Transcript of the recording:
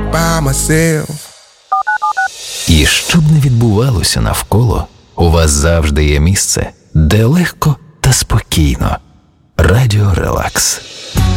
by myself. І що б не відбувалося навколо, у вас завжди є місце, де легко та спокійно. Радіо Релакс.